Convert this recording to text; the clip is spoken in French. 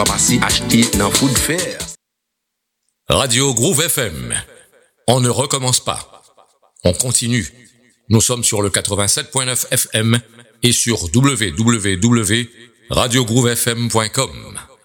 Pharmacie acheter dans Food Fair. Radio Groove FM. On ne recommence pas. On continue. Nous sommes sur le 87.9 FM et sur www.radiogroovefm.com.